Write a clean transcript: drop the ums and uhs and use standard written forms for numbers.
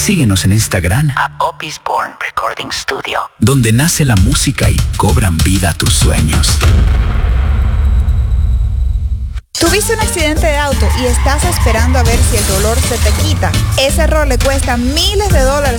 Síguenos en Instagram a Opis Born Recording Studio, donde nace la música y cobran vida tus sueños. ¿Tuviste un accidente de auto y estás esperando a ver si el dolor se te quita? Ese error le cuesta miles de dólares